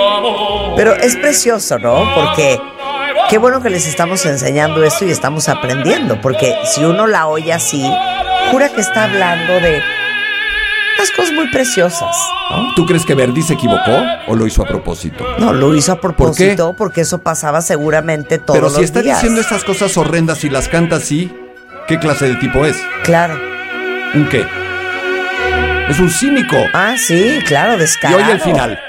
Pero es precioso, ¿no? Porque qué bueno que les estamos enseñando esto y estamos aprendiendo. Porque si uno la oye así, jura que está hablando de unas cosas muy preciosas, ¿no? ¿Tú crees que Verdi se equivocó o lo hizo a propósito? No, lo hizo a propósito. ¿Por qué? Porque eso pasaba seguramente todos los días. Pero si está diciendo estas cosas horrendas y las canta así, ¿qué clase de tipo es? Claro. ¿Un qué? Es un cínico. Ah, sí, claro, descarado. Y oye el final.